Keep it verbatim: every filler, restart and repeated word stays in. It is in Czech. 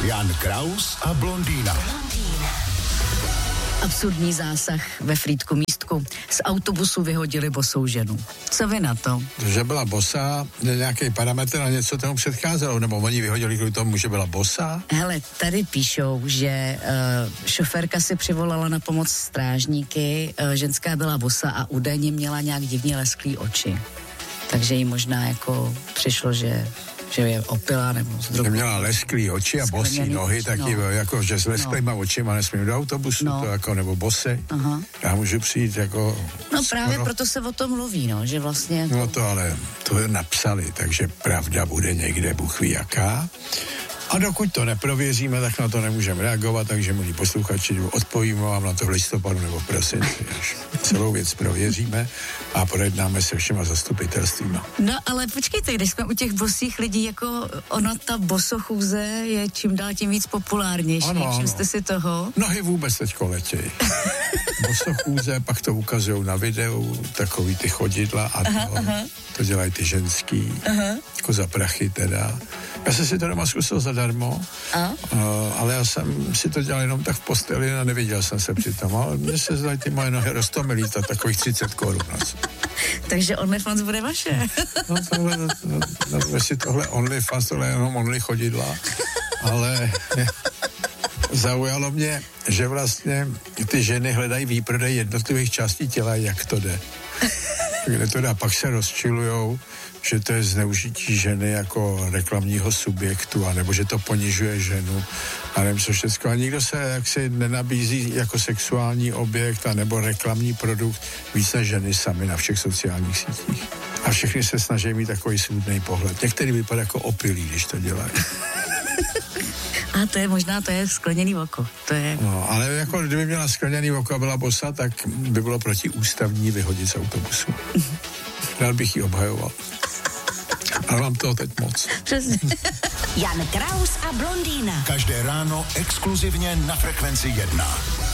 Jan Kraus a blondýna. Absurdní zásah ve Frýdku Místku. Z autobusu vyhodili bosou ženu. Co vy na to? Že byla bosá, nějaký parametr a něco tomu předcházelo, nebo oni vyhodili kvůli tomu, že byla bosá? Hele, tady píšou, že uh, šoférka si přivolala na pomoc strážníky, uh, ženská byla bosa a údajně měla nějak divně lesklý oči. Takže jí možná jako přišlo, že že je opila nebo z drogu. Měla lesklý oči a bosí nohy, taky no. Jako, že s lesklýma no. očima nesmím do autobusu, no. to jako, nebo bosy. Aha. Já můžu přijít jako... No skoro... právě proto se o tom mluví, no, že vlastně... Jako... No to ale, to je napsali, takže pravda bude někde, Bůh ví jaká. A dokud to neprověříme, tak na to nemůžeme reagovat, takže milí posluchači, odpovíme vám na to v listopadu nebo v prosinci, až celou věc prověříme a projednáme se všema zastupitelstvíma. No ale počkejte, když jsme u těch bosých lidí, jako ona ta bosochůze je čím dál tím víc populárnější, ano, čím ano. jste si toho? Nohy vůbec teďko letějí. Bosochůze, pak to ukazujou na videu, takový ty chodidla a to, aha, aha. to dělají ty ženský, aha. jako za prachy teda. Já jsem si to doma zkusil zadarmo, a? Uh, ale já jsem si to dělal jenom tak v posteli a neviděl jsem se přitom, ale mně se zdají ty moje nohy roztomilí, to takových třicet korun. Takže OnlyFans bude vaše. No tohle, no, no, jestli tohle OnlyFans, tohle je jenom Only chodidla, ale je, zaujalo mě, že vlastně ty ženy hledají výprodej jednotlivých částí těla, jak to jde. Kde to dá, pak se rozčilujou, že to je zneužití ženy jako reklamního subjektu, anebo že to ponižuje ženu, a nevím co všechno. A nikdo se jaksi nenabízí jako sexuální objekt, anebo reklamní produkt víc než ženy sami na všech sociálních sítích. A všichni se snaží mít takový svůdnej pohled. Některý vypadá jako opilí, když to dělají. A to je možná, to je skleněný oko. To je... No, ale jako kdyby měla skleněný oko a byla bosa, tak by bylo protiústavní vyhodit z autobusu. Rád bych ji obhajoval. Ale mám toho teď moc. Přesně. Jan Kraus a blondýna. Každé ráno exkluzivně na Frekvenci jedna.